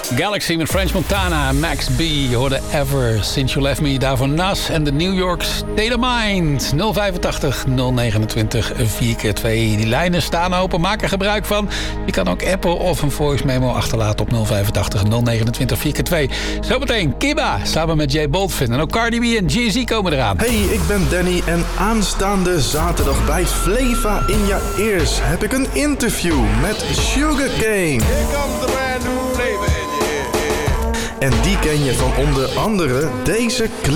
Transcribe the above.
Galaxy met French Montana, Max B. Je hoorde Ever Since You Left Me. Daarvoor Nas en de New York State of Mind. 085 029 4x2. Die lijnen staan open, maak er gebruik van. Je kan ook appen of een voice memo achterlaten op 085 029 4x2. Zometeen Kibba samen met J Balvin. En ook Cardi B en Jay-Z komen eraan. Hey, ik ben Danny en aanstaande zaterdag bij Fleva in je ears heb ik een interview met Sugarcane. Here comes the brand new flavor in your ear. En die ken je van onder andere deze clip.